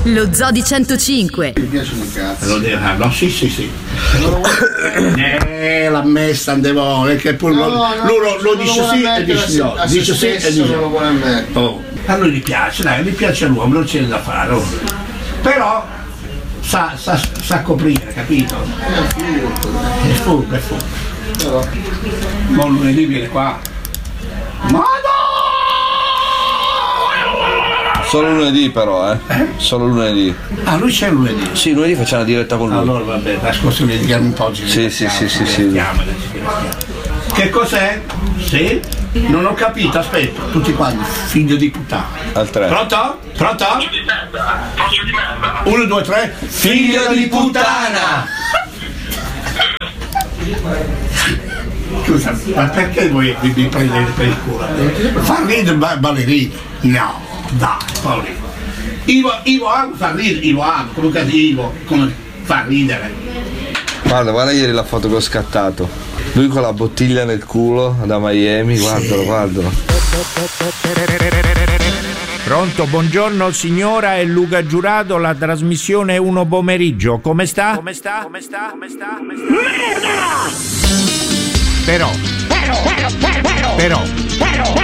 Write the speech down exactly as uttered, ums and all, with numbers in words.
Lo Zoo di centocinque. Mi piace un cazzo. Lo devo, no, sì, sì, sì. Eh, l'ha messa andevo, che pure No, lo, no, lui lo, lo non dice lo sì vuole e dice mettere no, a se dice sì e stesso, dice non lo vuole no. mettere. Oh, a lui gli piace, dai, gli piace all'uomo, non c'è da fare. Oh. Però sa, sa, sa coprire, capito? È furbo, è furbo. Ma lunedì viene qua. Solo lunedì però, eh? Eh? Solo lunedì. Ah, lui c'è lunedì. Sì, lunedì facciamo la diretta con lui. Allora vabbè, la scorsa mi diamo un po' di Sì, sì, sì, sì, sì. divertiamo, ci divertiamo. Che cos'è? Sì? Non ho capito, aspetta, tutti quanti, figlio di puttana. Al tre. Pronto? Pronto? Uno, due, tre. Figlio di puttana! Scusa, ma perché voi vi, vi prendete per il culo? Fa ridere ba- ballerino? No, dai, Paolino. Ivo, Ivo Amo fa ridere, Ivo Amo, comunque Ivo, come fa ridere. Guarda, guarda ieri la foto che ho scattato. Lui con la bottiglia nel culo da Miami, guardalo, guardalo. Pronto, buongiorno signora e Luca Giurato, la trasmissione Uno Pomeriggio. Come sta? Come sta? Come sta? Come sta? Come sta? Merda! Però, però, però, però, però,